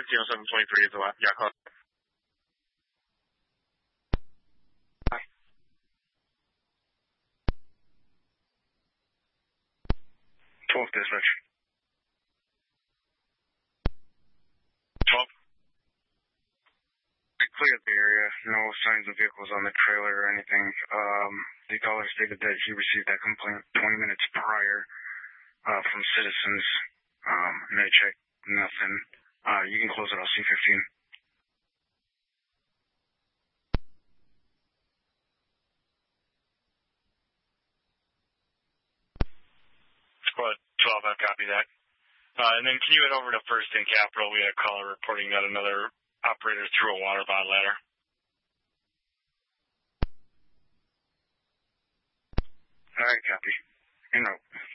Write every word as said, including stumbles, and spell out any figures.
thirteen oh seven twenty-three is the last. Yeah, call. twelve dispatch. twelve. We cleared the area. No signs of vehicles on the trailer or anything. Um, the caller stated that he received that complaint twenty minutes prior uh, from citizens. Um, and they checked nothing. Uh, you can close it. I'll see fifteen. Squad twelve, I copy that. Uh, and then can you head over to First and Capitol? We had a caller reporting that another operator threw a water bottle at her. All right, copy. En route.